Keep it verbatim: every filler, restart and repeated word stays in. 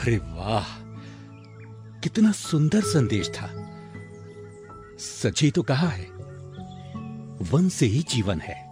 अरे वाह, कितना सुंदर संदेश था। सच ही तो कहा है, वन से ही जीवन है।